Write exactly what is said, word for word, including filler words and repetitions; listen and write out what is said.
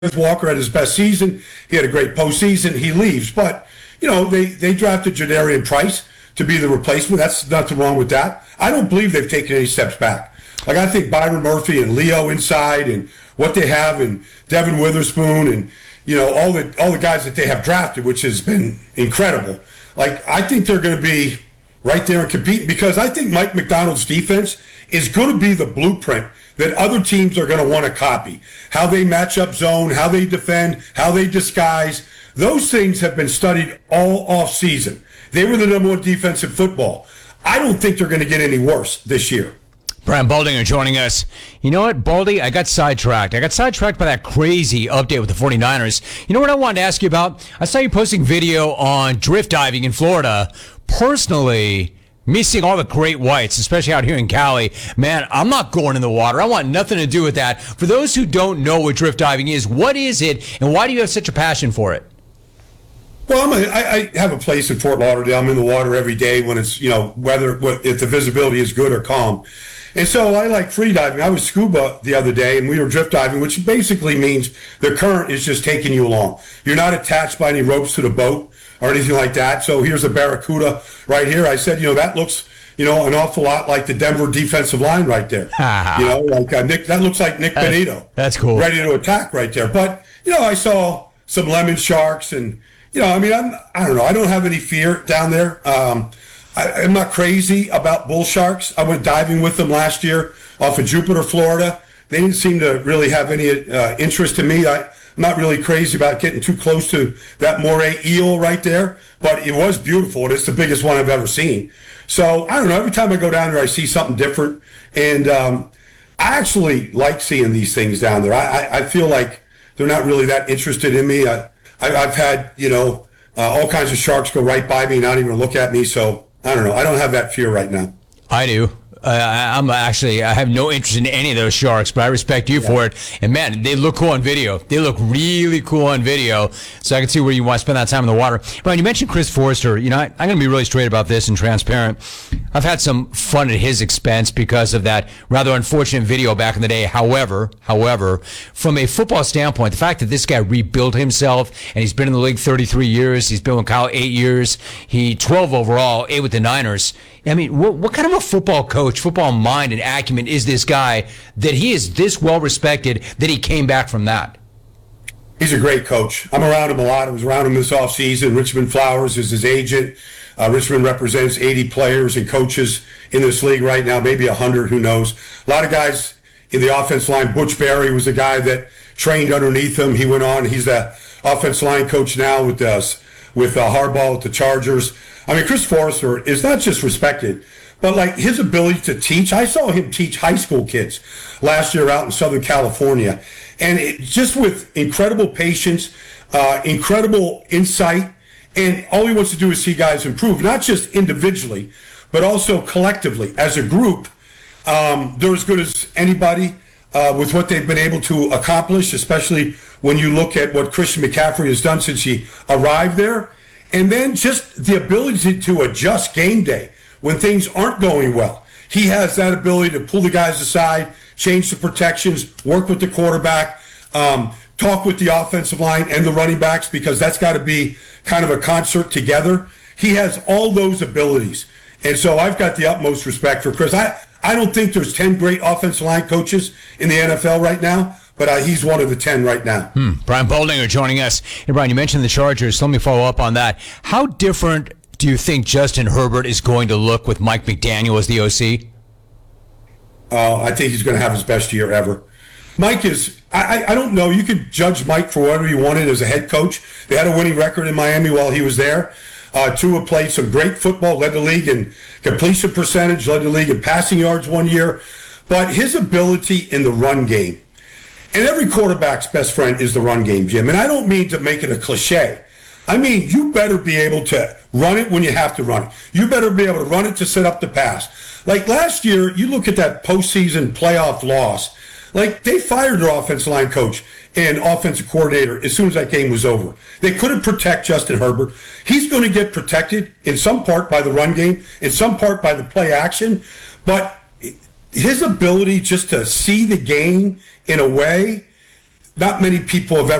Walker had his best season. He had a great postseason. He leaves. But, you know, they, they drafted Jadarian Price to be the replacement. That's nothing wrong with that. I don't believe they've taken any steps back. Like, I think Byron Murphy and Leo inside and what they have and Devin Witherspoon and, you know, all the all the guys that they have drafted, which has been incredible. Like, I think they're going to be right there and competing because I think Mike McDonald's defense is going to be the blueprint that other teams are going to want to copy. How they match up zone, how they defend, how they disguise. Those things have been studied all off season. They were the number one defense in football. I don't think they're going to get any worse this year. Brian Baldinger joining us. You know what, Baldy? I got sidetracked. I got sidetracked by that crazy update with the 49ers. You know what I wanted to ask you about? I saw you posting video on drift diving in Florida. Personally, me seeing all the great whites, especially out here in Cali, man, I'm not going in the water. I want nothing to do with that. For those who don't know what drift diving is, what is it, and why do you have such a passion for it? Well, I'm a, I, I have a place in Fort Lauderdale. I'm in the water every day when it's, you know, whether if the visibility is good or calm. And so I like free diving. I was scuba the other day, and we were drift diving, which basically means the current is just taking you along. You're not attached by any ropes to the boat or anything like that. So here's a Barracuda right here. I said, you know, that looks, you know, an awful lot like the Denver defensive line right there. you know, like uh, Nick, that looks like Nick that's, Benito. That's cool. Ready to attack right there. But, you know, I saw some lemon sharks and, you know, I mean, I'm, I don't know. I don't have any fear down there. Um, I, I'm not crazy about bull sharks. I went diving with them last year off of Jupiter, Florida. They didn't seem to really have any uh, interest in me. I, I'm not really crazy about getting too close to that moray eel right there, but it was beautiful, and it's the biggest one I've ever seen. So, I don't know. Every time I go down there, I see something different, and um, I actually like seeing these things down there. I, I, I feel like they're not really that interested in me. I, I, I've had, you know, uh, all kinds of sharks go right by me and not even look at me, so I don't know. I don't have that fear right now. I do. Uh, I'm actually, I have no interest in any of those sharks, but I respect you yeah. for it. And man, they look cool on video. They look really cool on video. So I can see where you want to spend that time in the water. Brian, you mentioned Chris Forrester. You know, I, I'm going to be really straight about this and transparent. I've had some fun at his expense because of that rather unfortunate video back in the day. However, however, from a football standpoint, the fact that this guy rebuilt himself and he's been in the league thirty-three years, he's been with Kyle eight years, he twelve overall, eight with the Niners. I mean, what, what kind of a football coach, football mind and acumen is this guy that he is this well respected that he came back from that? He's a great coach. I'm around him a lot. I was around him this offseason. Richmond Flowers is his agent. Uh, Richmond represents eighty players and coaches in this league right now, maybe one hundred, who knows. A lot of guys in the offense line. Butch Barry was the guy that trained underneath him. He went on. He's the offense line coach now with us, with uh, Harbaugh at the Chargers. I mean, Chris Forrester is not just respected, but like his ability to teach. I saw him teach high school kids last year out in Southern California. And it, just with incredible patience, uh, incredible insight, and all he wants to do is see guys improve, not just individually, but also collectively as a group. Um, they're as good as anybody uh, with what they've been able to accomplish, especially when you look at what Christian McCaffrey has done since he arrived there. And then just the ability to adjust game day when things aren't going well. He has that ability to pull the guys aside, change the protections, work with the quarterback, um, talk with the offensive line and the running backs, because that's got to be kind of a concert together. He has all those abilities. And so I've got the utmost respect for Chris. I, I don't think there's ten great offensive line coaches in the N F L right now, but uh, he's one of the ten right now. Hmm. Brian Baldinger joining us. Hey, Brian, you mentioned the Chargers. Let me follow up on that. How different do you think Justin Herbert is going to look with Mike McDaniel as the O C? Uh, I think he's going to have his best year ever. Mike is, I, I don't know, you could judge Mike for whatever you wanted as a head coach. They had a winning record in Miami while he was there. Uh, Tua played some great football, led the league in completion percentage, led the league in passing yards one year. But his ability in the run game, and every quarterback's best friend is the run game, Jim. And I don't mean to make it a cliche. I mean, you better be able to run it when you have to run it. You better be able to run it to set up the pass. Like last year, you look at that postseason playoff loss. Like, they fired their offensive line coach and offensive coordinator as soon as that game was over. They couldn't protect Justin Herbert. He's going to get protected in some part by the run game, in some part by the play action. But his ability just to see the game in a way not many people have